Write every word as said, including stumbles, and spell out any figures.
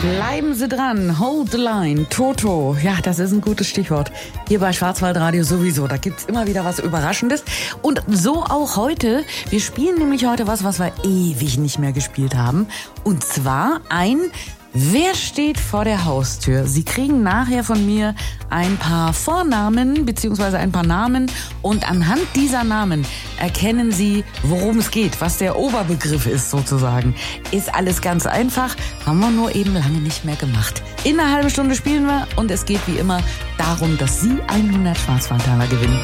Bleiben Sie dran, hold the line, Toto, ja, das ist ein gutes Stichwort. Hier bei Schwarzwaldradio sowieso, da gibt's immer wieder was Überraschendes. Und so auch heute, wir spielen nämlich heute was, was wir ewig nicht mehr gespielt haben. Und zwar ein Wer steht vor der Haustür? Sie kriegen nachher von mir ein paar Vornamen bzw. ein paar Namen und anhand dieser Namen erkennen Sie, worum es geht, was der Oberbegriff ist sozusagen. Ist alles ganz einfach, haben wir nur eben lange nicht mehr gemacht. In einer halben Stunde spielen wir und es geht wie immer darum, dass Sie hundert Schwarzwaldtaler gewinnen.